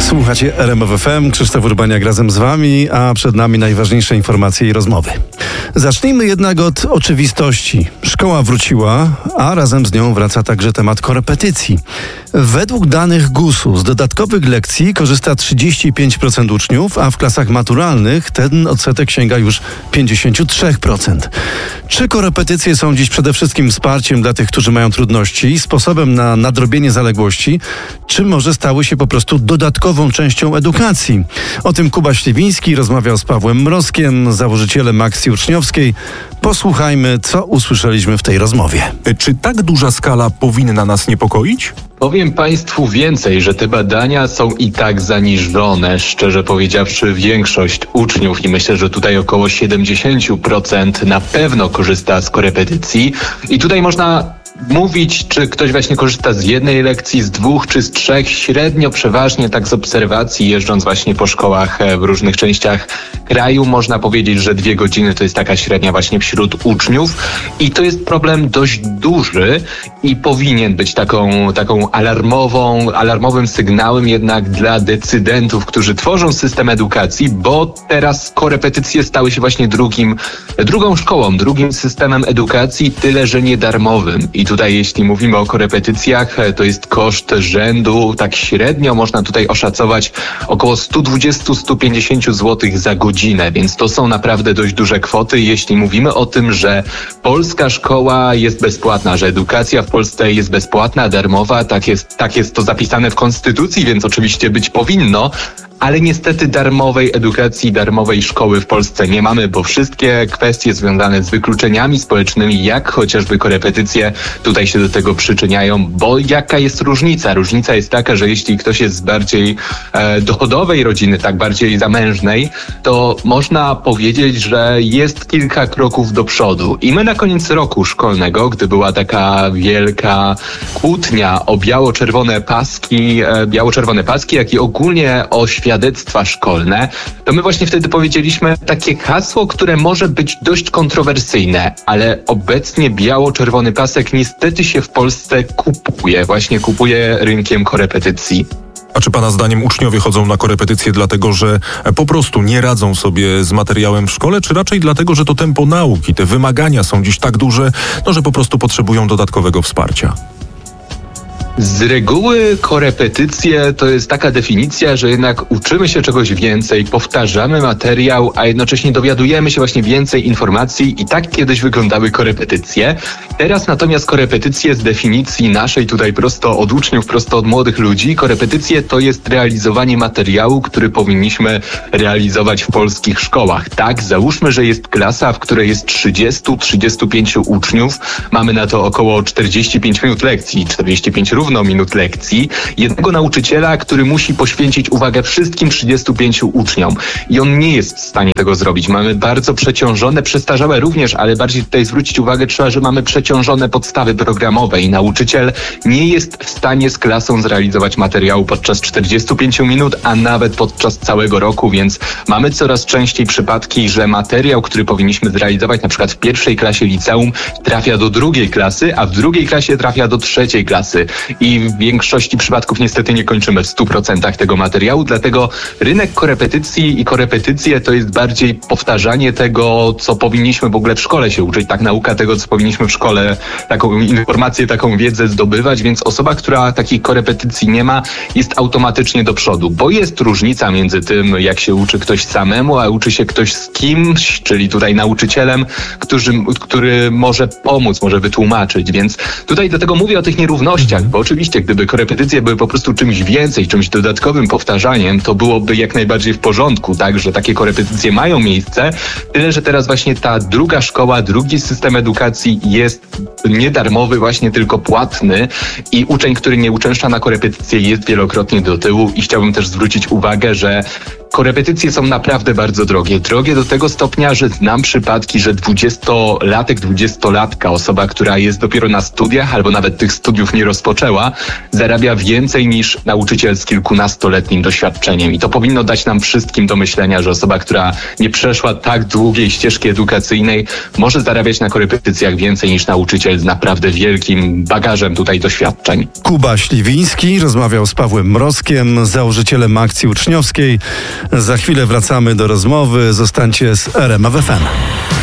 Słuchacie RMF FM, Krzysztof Urbaniak razem z wami, a przed nami najważniejsze informacje i rozmowy. Zacznijmy jednak od oczywistości. Szkoła wróciła, a razem z nią wraca także temat korepetycji. Według danych GUS-u z dodatkowych lekcji korzysta 35% uczniów, a w klasach maturalnych ten odsetek sięga już 53%. Czy korepetycje są dziś przede wszystkim wsparciem dla tych, którzy mają trudności, sposobem na nadrobienie zaległości, czy może stały się po prostu dodatkową częścią edukacji? O tym Kuba Śliwiński rozmawiał z Pawłem Mrozkiem, założycielem Akcji Uczniowskiej. Posłuchajmy, co usłyszeliśmy w tej rozmowie. Czy tak duża skala powinna nas niepokoić? Powiem Państwu więcej, że te badania są i tak zaniżone. Szczerze powiedziawszy, większość uczniów, i myślę, że tutaj około 70% na pewno korzysta z korepetycji. I tutaj można mówić, czy ktoś właśnie korzysta z jednej lekcji, z dwóch czy z trzech, średnio przeważnie tak z obserwacji, jeżdżąc właśnie po szkołach w różnych częściach kraju, można powiedzieć, że 2 godziny to jest taka średnia właśnie wśród uczniów i to jest problem dość duży i powinien być taką alarmowym sygnałem jednak dla decydentów, którzy tworzą system edukacji, bo teraz korepetycje stały się właśnie drugą szkołą, drugim systemem edukacji, tyle że niedarmowym. I tutaj jeśli mówimy o korepetycjach, to jest koszt rzędu, tak średnio można tutaj oszacować około 120-150 zł za godzinę, więc to są naprawdę dość duże kwoty. Jeśli mówimy o tym, że polska szkoła jest bezpłatna, że edukacja w Polsce jest bezpłatna, darmowa, tak jest to zapisane w Konstytucji, więc oczywiście być powinno, ale niestety darmowej edukacji, darmowej szkoły w Polsce nie mamy, bo wszystkie kwestie związane z wykluczeniami społecznymi, jak chociażby korepetycje, tutaj się do tego przyczyniają, bo jaka jest różnica? Różnica jest taka, że jeśli ktoś jest z bardziej dochodowej rodziny, tak bardziej zamężnej, to można powiedzieć, że jest kilka kroków do przodu. I my na koniec roku szkolnego, gdy była taka wielka kłótnia o biało-czerwone paski, jak i ogólnie o świadectwa szkolne, to my właśnie wtedy powiedzieliśmy takie hasło, które może być dość kontrowersyjne, ale obecnie biało-czerwony pasek niestety się w Polsce kupuje rynkiem korepetycji. A czy Pana zdaniem uczniowie chodzą na korepetycje dlatego, że po prostu nie radzą sobie z materiałem w szkole, czy raczej dlatego, że to tempo nauki, te wymagania są dziś tak duże, że po prostu potrzebują dodatkowego wsparcia? Z reguły korepetycje to jest taka definicja, że jednak uczymy się czegoś więcej, powtarzamy materiał, a jednocześnie dowiadujemy się właśnie więcej informacji i tak kiedyś wyglądały korepetycje. Teraz natomiast korepetycje z definicji naszej tutaj prosto od uczniów, prosto od młodych ludzi, korepetycje to jest realizowanie materiału, który powinniśmy realizować w polskich szkołach. Tak, załóżmy, że jest klasa, w której jest 30-35 uczniów, mamy na to około 45 minut lekcji, 45 minut lekcji, jednego nauczyciela, który musi poświęcić uwagę wszystkim 35 uczniom. I on nie jest w stanie tego zrobić. Mamy bardzo przeciążone, przestarzałe również, ale bardziej tutaj zwrócić uwagę trzeba, że mamy przeciążone podstawy programowe i nauczyciel nie jest w stanie z klasą zrealizować materiału podczas 45 minut, a nawet podczas całego roku, więc mamy coraz częściej przypadki, że materiał, który powinniśmy zrealizować na przykład w 1. klasie liceum, trafia do 2. klasy, a w 2. klasie trafia do 3. klasy. I w większości przypadków niestety nie kończymy w 100% tego materiału, dlatego rynek korepetycji i korepetycje to jest bardziej powtarzanie tego, co powinniśmy w ogóle w szkole się uczyć, tak nauka tego, co powinniśmy w szkole, taką informację, taką wiedzę zdobywać, więc osoba, która takich korepetycji nie ma, jest automatycznie do przodu, bo jest różnica między tym, jak się uczy ktoś samemu, a uczy się ktoś z kimś, czyli tutaj nauczycielem, który może pomóc, może wytłumaczyć, więc tutaj dlatego mówię o tych nierównościach, bo oczywiście, gdyby korepetycje były po prostu czymś więcej, czymś dodatkowym powtarzaniem, to byłoby jak najbardziej w porządku, tak, że takie korepetycje mają miejsce, tyle, że teraz właśnie ta druga szkoła, drugi system edukacji jest niedarmowy, właśnie tylko płatny i uczeń, który nie uczęszcza na korepetycje, jest wielokrotnie do tyłu i chciałbym też zwrócić uwagę, że Korepetycje są naprawdę bardzo drogie. Drogie do tego stopnia, że znam przypadki, że 20-latek, 20-latka, osoba, która jest dopiero na studiach albo nawet tych studiów nie rozpoczęła, zarabia więcej niż nauczyciel z kilkunastoletnim doświadczeniem. I to powinno dać nam wszystkim do myślenia, że osoba, która nie przeszła tak długiej ścieżki edukacyjnej, może zarabiać na korepetycjach więcej niż nauczyciel z naprawdę wielkim bagażem tutaj doświadczeń. Kuba Śliwiński rozmawiał z Pawłem Mrozkiem, założycielem Akcji Uczniowskiej. Za chwilę wracamy do rozmowy. Zostańcie z RMF FM.